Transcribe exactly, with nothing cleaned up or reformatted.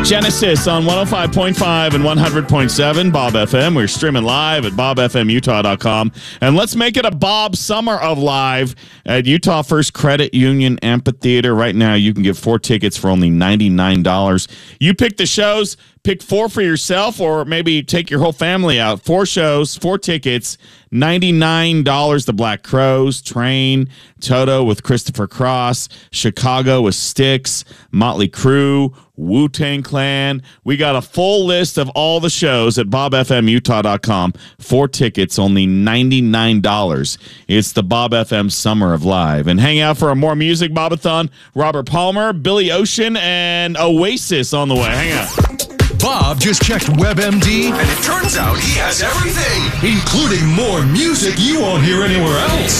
Genesis on one oh five point five and one hundred point seven Bob F M. We're streaming live at bob f m utah dot com. And let's make it a Bob Summer of Live at Utah First Credit Union Amphitheater. Right now, you can get four tickets for only ninety-nine dollars. You pick the shows, pick four for yourself, or maybe take your whole family out. Four shows, four tickets, ninety-nine dollars. The Black Crowes, Train, Toto with Christopher Cross, Chicago with Styx, Motley Crue, Wu-Tang Clan. We got a full list of all the shows at bob f m utah dot com. Four tickets, only ninety-nine dollars. It's the Bob F M Summer of Live. And hang out for a more music Bobathon. Robert Palmer, Billy Ocean, and Oasis on the way. Hang out. Bob just checked WebMD, and it turns out he has everything, including more music you won't hear anywhere else.